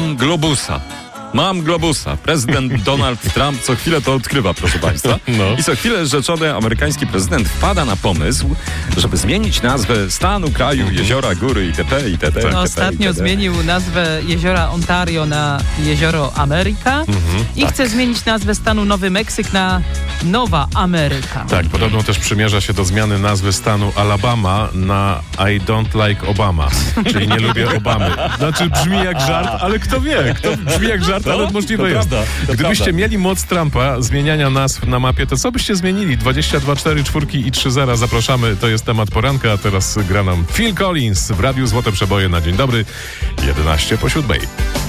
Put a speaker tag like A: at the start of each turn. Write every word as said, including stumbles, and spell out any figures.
A: Mam globusa. Mam globusa. Prezydent Donald Trump co chwilę to odkrywa, proszę państwa.
B: No.
A: I co chwilę rzeczony amerykański prezydent wpada na pomysł, żeby zmienić nazwę stanu, kraju, jeziora, góry itp. itd.
C: No,
A: itp.
C: ostatnio
A: itd.
C: zmienił nazwę jeziora Ontario na jezioro Ameryka i
A: tak.
C: chce zmienić nazwę stanu Nowy Meksyk na Nowa Ameryka.
B: Tak, podobno też przymierza się do zmiany nazwy stanu Alabama na I don't like Obama, czyli nie lubię Obamy. Znaczy brzmi jak żart, ale kto wie, kto brzmi jak żart,
A: No,
B: ale możliwe
A: to
B: jest.
A: prawda, to
B: Gdybyście
A: prawda.
B: mieli moc Trumpa zmieniania nazw na mapie, to co byście zmienili? dwadzieścia dwa, cztery, czwórki i trzy zera. Zapraszamy, to jest temat poranka, a teraz gra nam Phil Collins w Radiu Złote Przeboje na dzień dobry, jedenaście po siódmej.